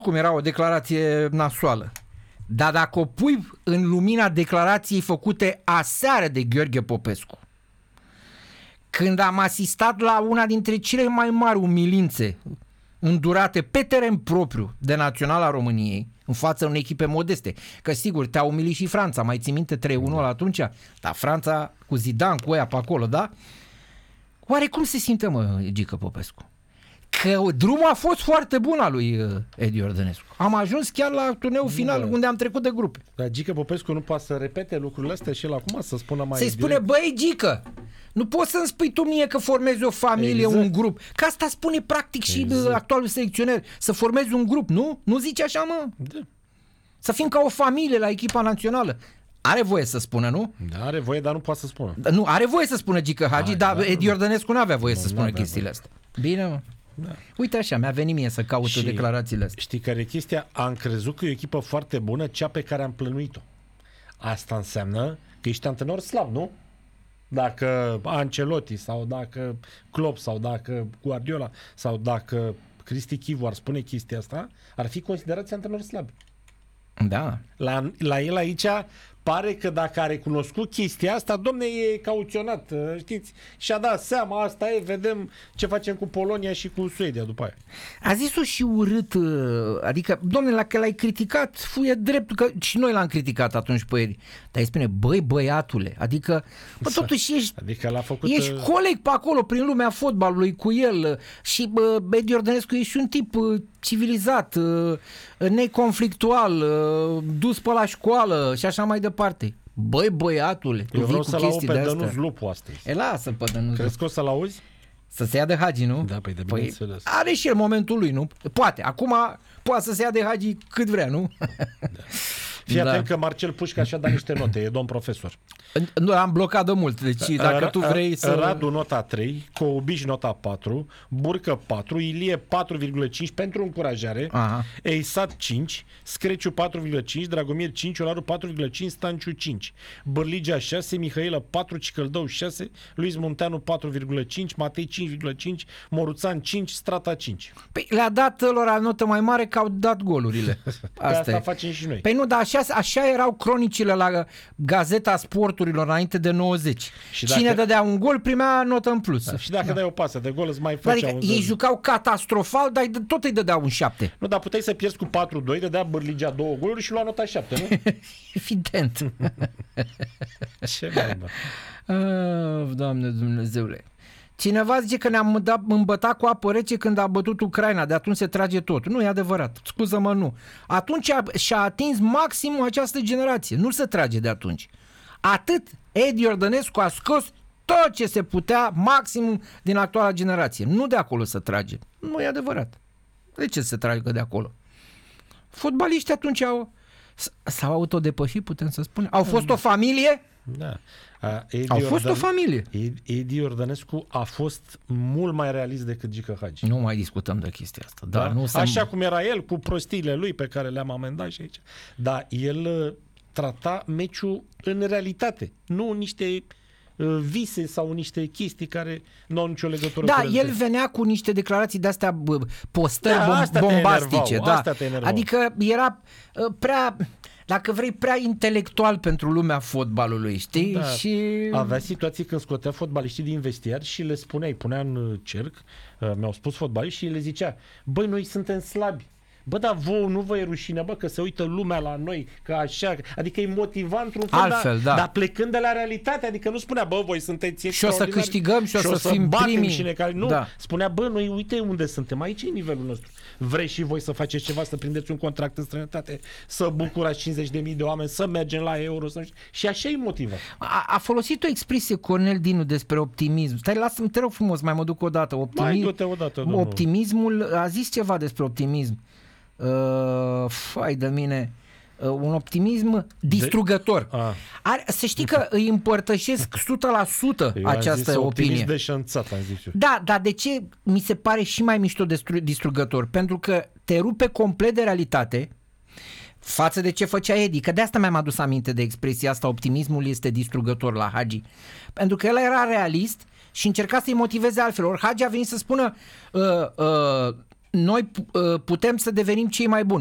cum era o declarație nasoală. Dar dacă o pui în lumina declarației făcute aseară de Gheorghe Popescu, când am asistat la una dintre cele mai mari umilințe îndurate pe teren propriu de Naționala României, în fața unei echipe modeste, că sigur te-a umilit și Franța, mai ții minte 3-1 la atunci? Dar Franța cu Zidane, cu ăia pe acolo, da? Oare cum se simte, mă, Gică Popescu? Că drumul a fost foarte bun al lui Edi Iordănescu. Am ajuns chiar la turneul final unde am trecut de grupe. Dar Gică Popescu nu poate să repete lucrurile astea și el acum să spună mai să-i spune, băi Gică, nu poți să-mi spui tu mie că formezi o familie, un grup. Că asta spune practic și actualul selecționer. Să formezi un grup, nu? Nu zici așa, mă? Da. Să fim ca o familie la echipa națională. Are voie să spună, nu? Da, are voie, dar nu poate să spună. Nu, are voie să spună Gică Hagi, dar Edi Iordănescu nu avea voie să spună chestiile astea. Bine, mă. Da. Uite așa, mi-a venit mie să caut declarațiile astea. Știi care e chestia? Am crezut că e o echipă foarte bună, cea pe care am plănuit-o. Asta înseamnă că ești antrenor slab, nu? Dacă Ancelotti sau dacă Klopp sau dacă Guardiola sau dacă Cristi Chivu ar spune chestia asta, ar fi considerați antrenori slabi. Da. La el aici pare că dacă a recunoscut chestia asta, domne, e cauționat, știți? Și-a dat seama, asta e, vedem ce facem cu Polonia și cu Suedia după aia. A zis-o și urât, adică, domne, la că l-ai criticat, fuie drept, că și noi l-am criticat atunci pe el. Dar îi spune, băi, băiatule, adică, bă, totuși ești, adică l-a făcut, ești coleg pe acolo, prin lumea fotbalului cu el și Edi Iordănescu e și un tip civilizat, neconflictual, dus pe la școală și așa mai departe. Băi, băiatule, tu vii cu chestii de astea. Eu vreau să-l aud pe Dănuț Lupu astăzi. E, lasă pe Dănuț. Crezi că o să-l auzi? Să se ia de Hagi, nu? Da, păi de bineînțeles. Are și el momentul lui, nu? Poate, acum poate să se ia de Hagi cât vrea, nu? Da. Fii atent că Marcel Pușca și-a dat niște note, e domn profesor. Nu, am blocat de mult, deci dacă tu vrei să... Radu nota 3, Cobiș nota 4, Burcă 4, Ilie 4,5 pentru încurajare, Eisat 5, Screciu 4,5, Dragomir 5, Olaru 4,5, Stanciu 5, Bărligea 6, Mihailă 4, Cicăldău 6, Luis Munteanu 4,5, Matei 5,5, Moruțan 5, Strata 5. Păi le-a dat lor notă mai mare că au dat golurile. Asta facem și noi. Păi nu, dar așa erau cronicile la Gazeta Sporturilor înainte de 90. Și cine dădea un gol primea notă în plus. Da, și dacă dai o pasă de gol îți mai făcea adică ei jucau catastrofal, dar tot îi dădeau un 7. Nu, dar puteai să pierzi cu 4-2, dădea Bărligea 2 goluri și lua nota 7, nu? Evident. Ce mai bă? Doamne Dumnezeule. Cineva zice că ne-am îmbătat cu apă rece când a bătut Ucraina, de atunci se trage tot. Nu, e adevărat, scuză-mă, nu. Atunci și-a atins maximul această generație, nu se trage de atunci. Atât Edi Iordănescu a scos tot ce se putea maximum din actuala generație. Nu de acolo se trage. Nu e adevărat. De ce se trage de acolo? Fotbaliștii atunci s-au autodepășit, putem să spunem. Au fost o familie? Da. Au fost o familie. Edi Iordănescu a fost mult mai realist decât Gică Hagi. Nu mai discutăm de chestia asta. Da? Nu așa cum era el, cu prostiile lui pe care le-am amendat și aici. Dar el trata meciul în realitate, nu niște vise sau niște chestii care nu au nicio legătură cu el venea cu niște declarații de-astea postări bombastice. Adică era prea... Dacă vrei, prea intelectual pentru lumea fotbalului, știi? Da. Și... Avea situații când scotea fotbaliștii din vestiar și le punea în cerc, mi-au spus fotbaliști și le zicea, băi, noi suntem slabi. Bă, dar vouă nu vă e rușine, bă, că se uită lumea la noi, că așa, adică îi motiva într-un fel, altfel, dar plecând de la realitate, adică nu spunea, bă, voi sunteți și o să câștigăm și o să fim primii. Și care, nu, spunea, bă, noi uite unde suntem, aici e nivelul nostru. Vrei și voi să faceți ceva, să prindeți un contract în străinătate, să bucurați 50.000 de oameni, să mergem la euro, și așa îi motiva. A folosit o expresie Cornel Dinu despre optimism. Stai, lasă-mi, te rog frumos, mai mă duc o dată. Mai du-te o dată, domnul. Optimismul, a zis ceva despre optimism. Fai de mine, un optimism distrugător. Să știi că îi împărtășesc 100% această opinie. Deșanțat, am zis eu. Da, dar de ce mi se pare și mai mișto distrugător? Pentru că te rupe complet de realitate față de ce făcea Edi, că de asta mi-am adus aminte de expresia asta, optimismul este distrugător la Hagi. Pentru că el era realist și încerca să-i motiveze altfel. Ori Hagi a venit să spună noi putem să devenim cei mai buni.